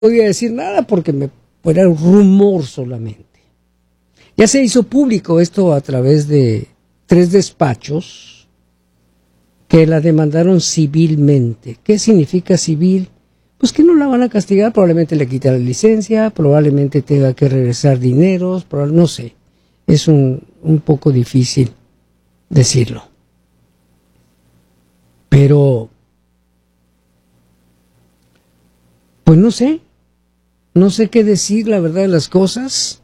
podía decir nada porque era un rumor solamente. Ya se hizo público esto a través de 3 despachos que la demandaron civilmente. ¿Qué significa civil? Pues que no la van a castigar, probablemente le quiten la licencia, probablemente tenga que regresar dineros, no sé. Es un poco difícil decirlo. Pero, pues no sé qué decir, la verdad de las cosas.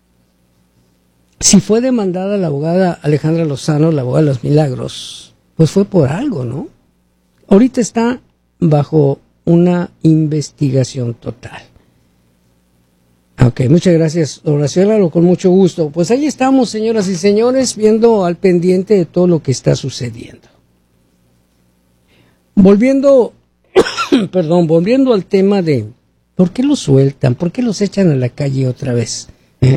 Si fue demandada la abogada Alejandra Lozano, la abogada de los milagros, pues fue por algo, ¿no? Ahorita está bajo una investigación total. Ok, muchas gracias, Horacio, con mucho gusto. Pues ahí estamos, señoras y señores, viendo al pendiente de todo lo que está sucediendo. Volviendo al tema de ¿por qué los sueltan? ¿Por qué los echan a la calle otra vez?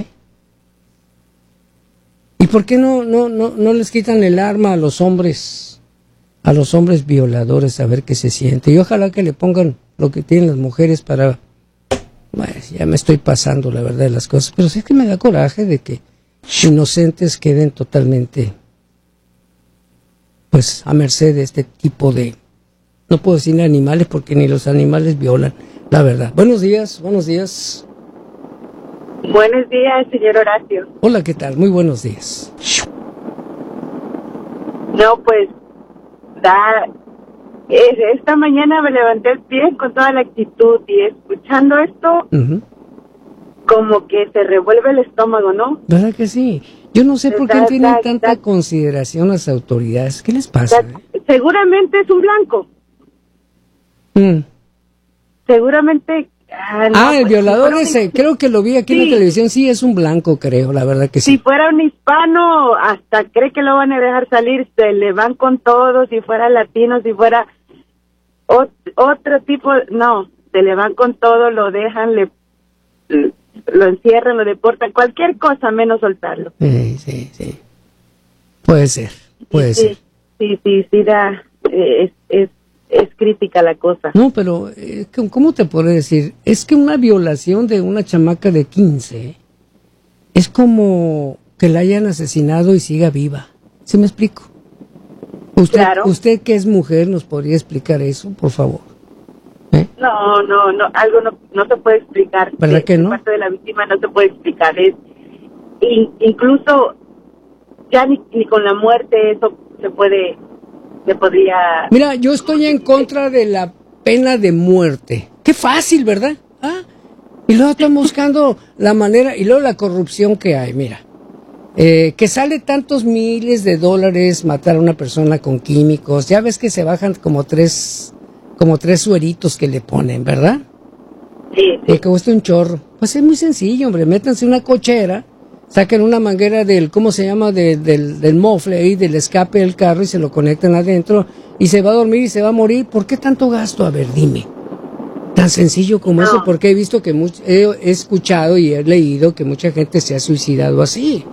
¿Y por qué no les quitan el arma a los hombres violadores, a ver qué se siente? Y ojalá que le pongan lo que tienen las mujeres para... Bueno, ya me estoy pasando la verdad de las cosas, pero sí es que me da coraje de que inocentes queden totalmente, pues, a merced de este tipo de... No puedo decir animales porque ni los animales violan, la verdad. Buenos días. Buenos días, señor Horacio. Hola, ¿qué tal? Muy buenos días. No, pues, esta mañana me levanté el pie con toda la actitud y escuchando esto, como que se revuelve el estómago, ¿no? ¿Verdad que sí? Yo no sé por qué tienen tanta consideración las autoridades. ¿Qué les pasa? Seguramente es un blanco. Seguramente... el violador ese, creo que lo vi aquí en la televisión, sí, es un blanco, creo, la verdad que sí. Si fuera un hispano, hasta cree que lo van a dejar salir, se le van con todo. Si fuera latino, si fuera otro tipo, no, se le van con todo, lo dejan, lo encierran, lo deportan, cualquier cosa menos soltarlo. Sí. Puede ser. Sí, es crítica la cosa. No, pero, ¿cómo te puedo decir? Es que una violación de una chamaca de 15 es como que la hayan asesinado y siga viva. ¿Sí me explico? Usted que es mujer, ¿nos podría explicar eso, por favor? No, algo no se puede explicar. ¿Verdad que no? Parte de la víctima no se puede explicar. Incluso ya ni con la muerte eso se podría... Mira, yo estoy en contra de la pena de muerte. Qué fácil, ¿verdad? Y luego están buscando la manera, y luego la corrupción que hay, mira. Que sale tantos miles de dólares matar a una persona con químicos. Ya ves que se bajan como tres sueritos que le ponen, ¿verdad? Sí. Que cuesta un chorro. Pues es muy sencillo, hombre. Métanse una cochera, saquen una manguera del mofle ahí, del escape del carro y se lo conectan adentro y se va a dormir y se va a morir. ¿Por qué tanto gasto? A ver, dime. Tan sencillo como eso, porque he visto que he escuchado y he leído que mucha gente se ha suicidado así,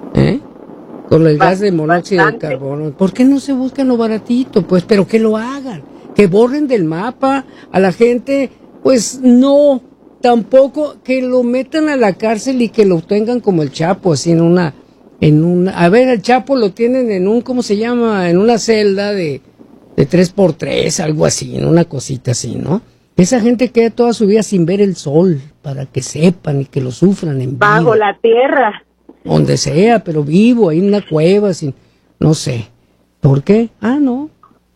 con el gas de monóxido de carbono. ¿Por qué no se buscan lo baratito? Pues, pero que lo hagan, que borren del mapa a la gente, pues no, tampoco que lo metan a la cárcel y que lo tengan como el Chapo, así a ver, el Chapo lo tienen en ¿cómo se llama? En una celda de 3x3, algo así, en una cosita así, ¿no? Esa gente queda toda su vida sin ver el sol, para que sepan y que lo sufran en vida. Bajo la tierra. Donde sea, pero vivo, ahí en una cueva, no sé. ¿Por qué? No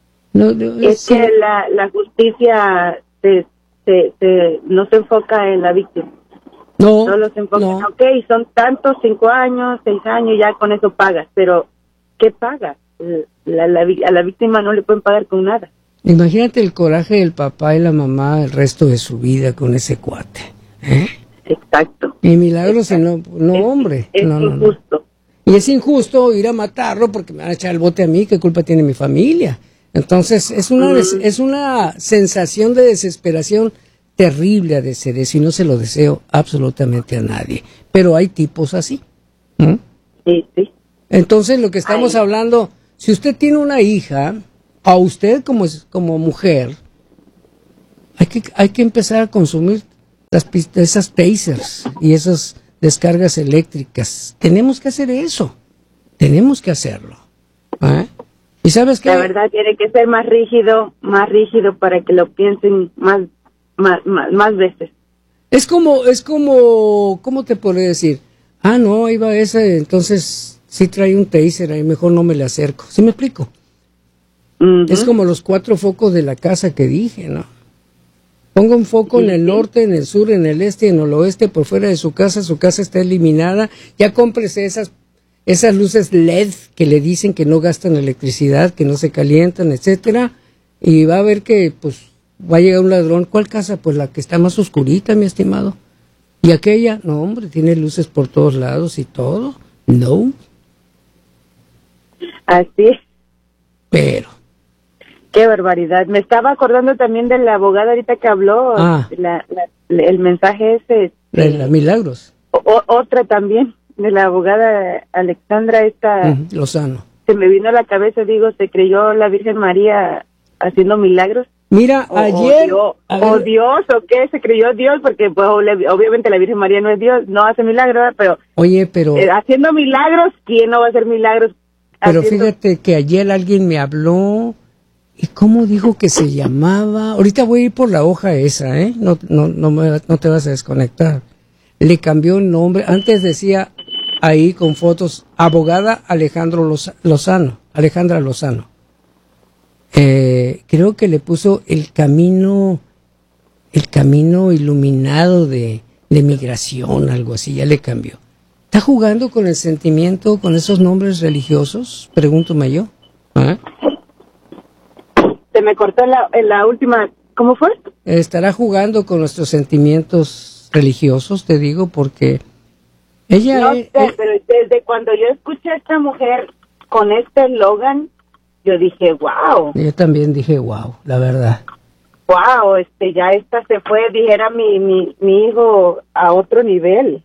es que la justicia no se enfoca en la víctima. No. Solo se enfoca en, son tantos, 5 años, 6 años, ya con eso pagas. Pero, ¿qué pagas? A la víctima no le pueden pagar con nada. Imagínate el coraje del papá y la mamá el resto de su vida con ese cuate. Exacto. Y milagros, hombre. Es injusto. No. Y es injusto ir a matarlo porque me van a echar el bote a mí, ¿qué culpa tiene mi familia? Entonces, es una sensación de desesperación terrible a decir eso, y no se lo deseo absolutamente a nadie. Pero hay tipos así. Sí. Entonces, lo que estamos hablando, si usted tiene una hija, a usted como mujer, hay que empezar a consumir esas tasers y esas descargas eléctricas. Tenemos que hacer eso. Tenemos que hacerlo. ¿Eh? ¿Y sabes qué? La verdad tiene que ser más rígido para que lo piensen más veces. Es como, ¿cómo te podría decir? Ah, no, ahí va ese, entonces sí trae un taser, ahí mejor no me le acerco. ¿Sí me explico? Es como los 4 focos de la casa que dije, ¿no? Ponga un foco en el norte, en el sur, en el este y en el oeste, por fuera de su casa está eliminada. Ya cómprese esas luces LED que le dicen que no gastan electricidad, que no se calientan, etcétera, y va a ver que, pues, va a llegar un ladrón. ¿Cuál casa? Pues la que está más oscurita, mi estimado. Y aquella, no, hombre, tiene luces por todos lados y todo. No. Así es. Pero. Qué barbaridad. Me estaba acordando también de la abogada ahorita que habló, el mensaje ese. De la Milagros. Otra también, de la abogada Alexandra Lozano. Se me vino a la cabeza, digo, se creyó la Virgen María haciendo milagros. Mira, ayer... O Dios, o qué, se creyó Dios, porque pues, obviamente la Virgen María no es Dios, no hace milagros, pero... Oye, pero... haciendo milagros, ¿quién no va a hacer milagros? Pero fíjate que ayer alguien me habló, ¿y cómo dijo que se llamaba? Ahorita voy a ir por la hoja esa, ¿eh? No te vas a desconectar. Le cambió el nombre, antes decía ahí con fotos, abogada Alejandra Lozano. Creo que le puso el camino iluminado de migración, algo así, ya le cambió. ¿Está jugando con el sentimiento, con esos nombres religiosos? Pregúntame yo. ¿Ah? Se me cortó la última, ¿cómo fue? Estará jugando con nuestros sentimientos religiosos, te digo, porque ella... No sé, pero desde cuando yo escuché a esta mujer con este eslogan, yo dije, wow. Yo también dije, wow, la verdad. Wow, ya esta se fue, dijera mi hijo, a otro nivel.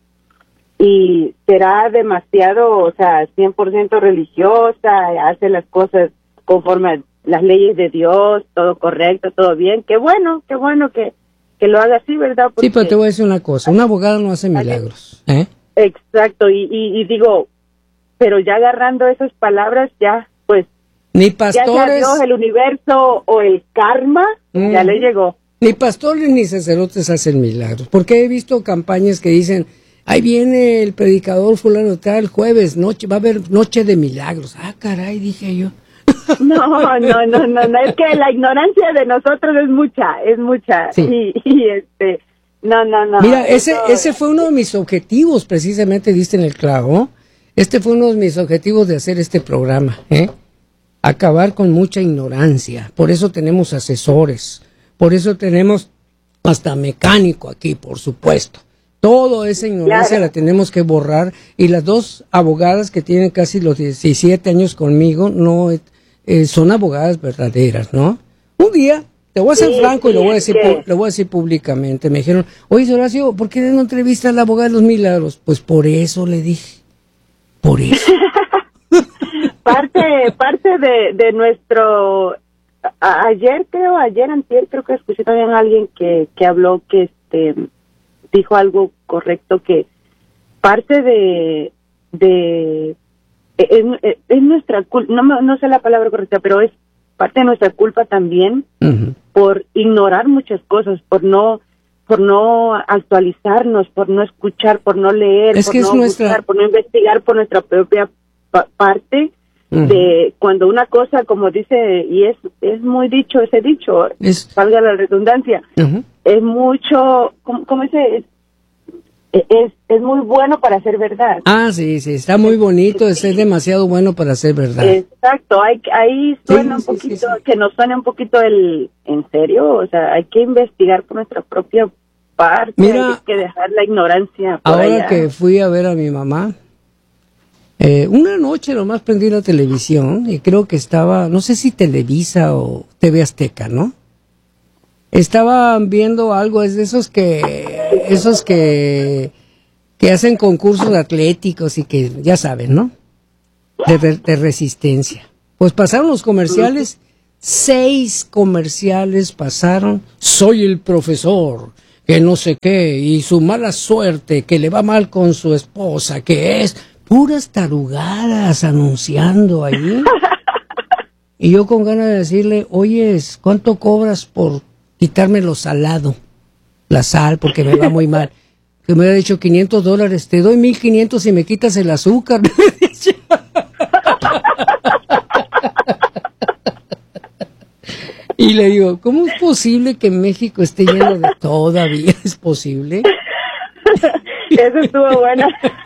Y será demasiado, o sea, 100% religiosa, hace las cosas conforme a las leyes de Dios, todo correcto, todo bien. Qué bueno que lo haga así, ¿verdad? Porque sí, pero te voy a decir una cosa, un abogado no hace milagros, ¿eh? Exacto, y digo, pero ya agarrando esas palabras, ya, pues, ni pastores, ya sea Dios, el universo o el karma, ya le llegó. Ni pastores ni sacerdotes hacen milagros, porque he visto campañas que dicen, ahí viene el predicador fulano tal, jueves, va a haber noche de milagros. Ah, caray, dije yo. No, es que la ignorancia de nosotros es mucha. Sí. No. Mira, ese fue uno de mis objetivos, precisamente diste en el clavo. Este fue uno de mis objetivos de hacer este programa, acabar con mucha ignorancia. Por eso tenemos asesores, por eso tenemos hasta mecánico aquí, por supuesto. Toda esa ignorancia la tenemos que borrar, y las 2 abogadas que tienen casi los 17 años conmigo no son abogadas verdaderas, ¿no? Un día, te voy a ser franco y lo voy a decir públicamente, me dijeron, oye Horacio, ¿por qué no entrevistas a la abogada de los milagros? Pues por eso le dije, por eso. parte de nuestro, antier, creo que escuché también a alguien que habló que dijo algo correcto, que parte de es nuestra culpa, no sé la palabra correcta, pero es parte de nuestra culpa también por ignorar muchas cosas, por no actualizarnos, por no escuchar, por no leer, buscar, por no investigar por nuestra propia parte. De cuando una cosa, como dice, y es muy dicho ese dicho, valga la redundancia, es mucho, ¿cómo dice? Es muy bueno para ser verdad. Ah, sí, está muy bonito, es demasiado bueno para ser verdad. Exacto, ahí suena un poquito, que nos suena un poquito ¿en serio? O sea, hay que investigar por nuestra propia parte. Mira, hay que dejar la ignorancia por ahora allá. Que fui a ver a mi mamá, una noche nomás prendí la televisión y creo que estaba, no sé si Televisa o TV Azteca, ¿no? Estaban viendo algo, es de esos que hacen concursos atléticos y que ya saben, ¿no? De resistencia. Pues pasaron los comerciales, 6 comerciales pasaron. Soy el profesor que no sé qué, y su mala suerte, que le va mal con su esposa, que es puras tarugadas anunciando ahí. Y yo con ganas de decirle, oye, ¿cuánto cobras por quitarme lo salado? La sal, porque me va muy mal. Que me hubiera dicho $500, te doy 1,500 si me quitas el azúcar. Y le digo, ¿cómo es posible que México esté lleno de... ¿Todavía es posible? Eso estuvo buena.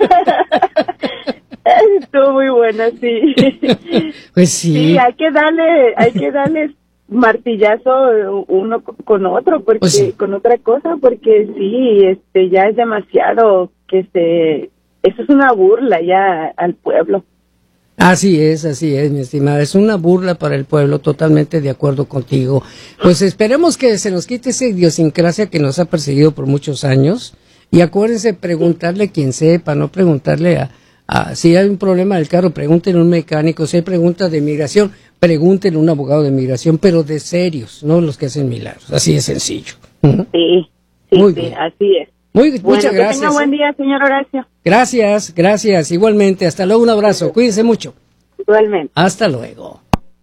Eso estuvo muy buena, sí. Pues sí. Sí, hay que darle martillazo uno con otro, porque Pues sí. con otra cosa, porque sí, ya es demasiado eso es una burla ya al pueblo. Así es, mi estimada. Es una burla para el pueblo, totalmente de acuerdo contigo. Pues esperemos que se nos quite esa idiosincrasia que nos ha perseguido por muchos años. Y acuérdense, preguntarle a quien sepa, no preguntarle si hay un problema del carro, pregúntenle a un mecánico. Si hay preguntas de migración, pregúntenle a un abogado de migración, pero de serios, no los que hacen milagros. Así de sencillo. Sí, Muy bien. así es. Muchas gracias. Que tenga buen día, señor Horacio. Gracias, igualmente. Hasta luego, un abrazo. Cuídense mucho. Igualmente. Hasta luego.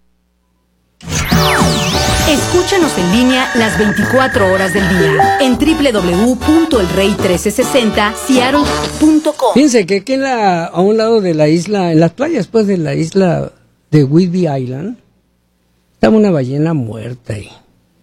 Escúchanos en línea las 24 horas del día en www.elrey1360seattle.com. Fíjense que aquí a un lado de la isla, en las playas pues de la isla de Whidbey Island, estaba una ballena muerta ahí.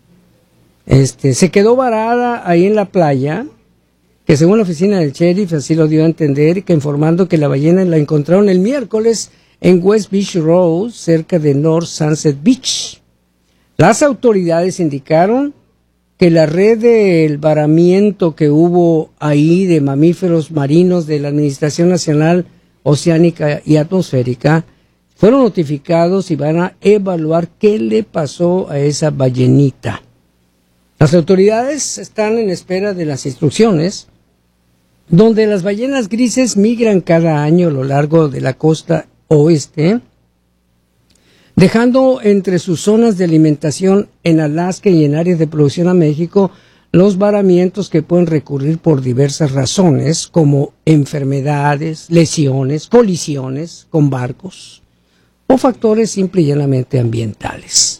Se quedó varada ahí en la playa, que según la oficina del sheriff así lo dio a entender, que informando que la ballena la encontraron el miércoles en West Beach Road, cerca de North Sunset Beach. Las autoridades indicaron que la red del varamiento que hubo ahí de mamíferos marinos de la Administración Nacional Oceánica y Atmosférica fueron notificados y van a evaluar qué le pasó a esa ballenita. Las autoridades están en espera de las instrucciones, donde las ballenas grises migran cada año a lo largo de la costa oeste, dejando entre sus zonas de alimentación en Alaska y en áreas de producción a México los varamientos que pueden recurrir por diversas razones, como enfermedades, lesiones, colisiones con barcos o factores simple y llanamente ambientales.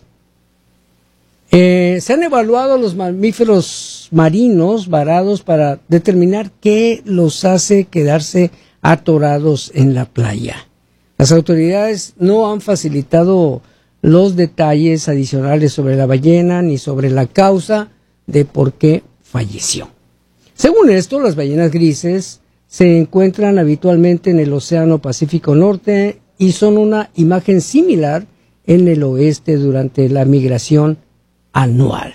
Se han evaluado los mamíferos marinos varados para determinar qué los hace quedarse atorados en la playa. Las autoridades no han facilitado los detalles adicionales sobre la ballena ni sobre la causa de por qué falleció. Según esto, las ballenas grises se encuentran habitualmente en el Océano Pacífico Norte y son una imagen similar en el oeste durante la migración anual.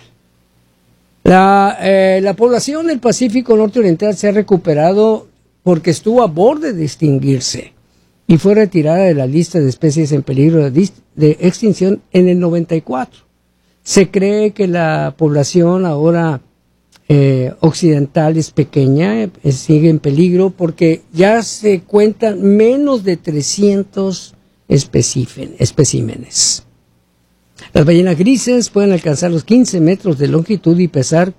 La población del Pacífico Norte Oriental se ha recuperado porque estuvo a borde de extinguirse y fue retirada de la lista de especies en peligro de extinción en el 94. Se cree que la población ahora occidental es pequeña, sigue en peligro porque ya se cuentan menos de 300 especímenes. Las ballenas grises pueden alcanzar los 15 metros de longitud y pesar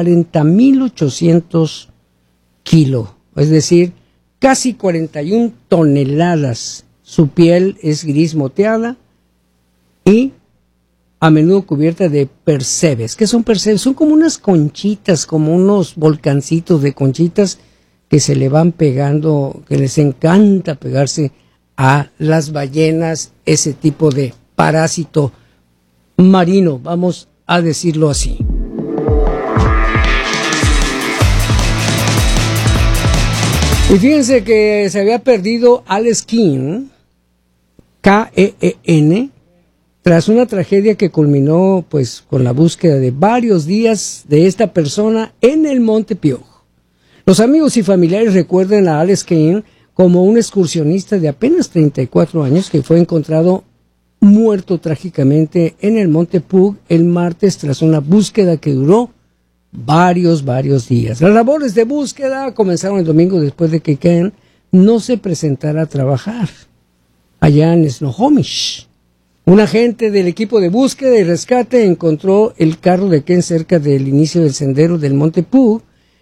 40.800 kilos, es decir, casi 41 toneladas. Su piel es gris moteada y a menudo cubierta de percebes. ¿Qué son percebes? Son como unas conchitas, como unos volcancitos de conchitas que se le van pegando, que les encanta pegarse a las ballenas, ese tipo de parásito marino, vamos a decirlo así. Y fíjense que se había perdido Alex Keene, K-E-E-N, tras una tragedia que culminó pues con la búsqueda de varios días de esta persona en el Monte Piojo. Los amigos y familiares recuerdan a Alex Keene como un excursionista de apenas 34 años que fue encontrado muerto trágicamente en el Monte Pug el martes tras una búsqueda que duró varios días. Las labores de búsqueda comenzaron el domingo después de que Ken no se presentara a trabajar allá en Snohomish. Un agente del equipo de búsqueda y rescate encontró el carro de Ken cerca del inicio del sendero del Monte Pug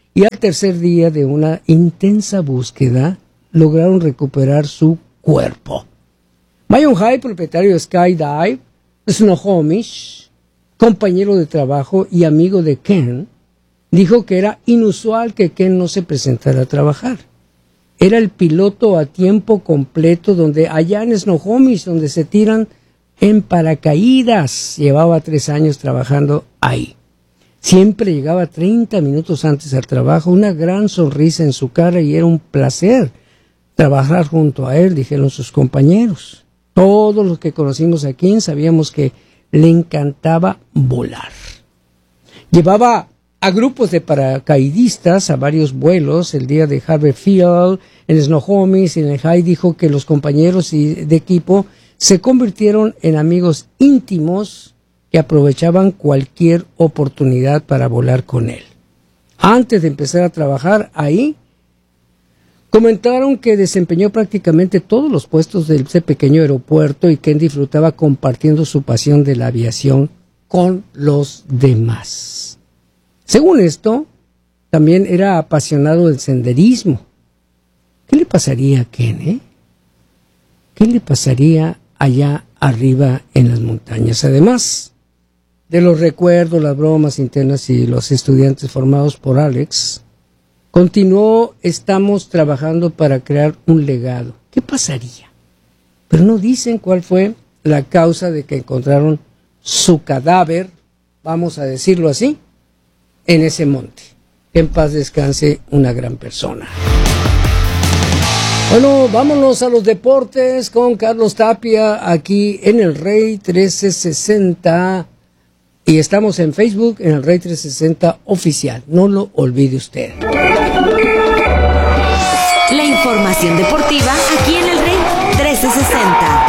y al tercer día de una intensa búsqueda lograron recuperar su cuerpo. Myung Hae, propietario de Skydive, Snohomish, compañero de trabajo y amigo de Ken, dijo que era inusual que Ken no se presentara a trabajar. Era el piloto a tiempo completo donde allá en Snohomish, donde se tiran en paracaídas. Llevaba 3 años trabajando ahí. Siempre llegaba 30 minutos antes al trabajo, una gran sonrisa en su cara y era un placer trabajar junto a él, dijeron sus compañeros. Todos los que conocimos a Ken sabíamos que le encantaba volar. Llevaba a grupos de paracaidistas a varios vuelos. El día de Harvey Field, en Snohomish, en el High, dijo que los compañeros de equipo se convirtieron en amigos íntimos que aprovechaban cualquier oportunidad para volar con él. Antes de empezar a trabajar ahí, comentaron que desempeñó prácticamente todos los puestos de ese pequeño aeropuerto y que disfrutaba compartiendo su pasión de la aviación con los demás. Según esto, también era apasionado del senderismo. ¿Qué le pasaría a Ken, ¿Qué le pasaría allá arriba en las montañas? Además de los recuerdos, las bromas internas y los estudiantes formados por Alex, continuó: estamos trabajando para crear un legado. ¿Qué pasaría? Pero no dicen cuál fue la causa de que encontraron su cadáver, vamos a decirlo así, en ese monte. Que en paz descanse una gran persona. Bueno, vámonos a los deportes con Carlos Tapia aquí en el Rey 1360. Y estamos en Facebook, en el Rey 360 Oficial. No lo olvide usted. La información deportiva aquí en el Rey 1360.